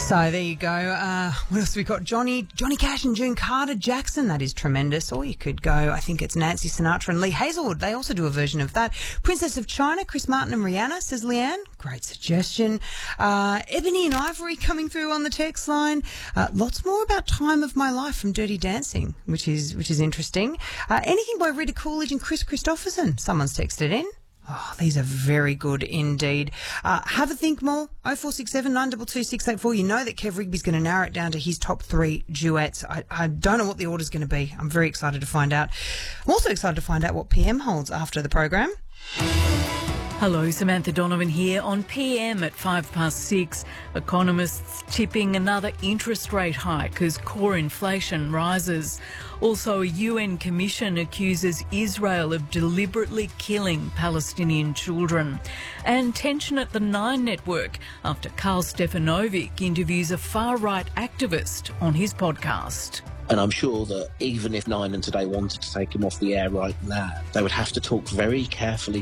So there you go. What else have we got? Johnny Cash and June Carter Jackson. That is tremendous. Or you could go, I think it's Nancy Sinatra and Lee Hazelwood. They also do a version of that. Princess of China, Chris Martin and Rihanna, says Leanne. Great suggestion. Ebony and Ivory coming through on the text line. Lots more about Time of My Life from Dirty Dancing, which is interesting. Anything by Rita Coolidge and Chris Christopherson. Someone's texted in. Oh, these are very good indeed. Have a think more. 0467 922 684. You know that Kev Rigby's going to narrow it down to his top 3 duets. I don't know what the order's going to be. I'm very excited to find out. I'm also excited to find out what PM holds after the program. Hello, Samantha Donovan here on PM at 6:05. Economists tipping another interest rate hike as core inflation rises. Also, a UN commission accuses Israel of deliberately killing Palestinian children. And tension at the Nine Network after Karl Stefanovic interviews a far-right activist on his podcast. And I'm sure that even if Nine and Today wanted to take him off the air right now, they would have to talk very carefully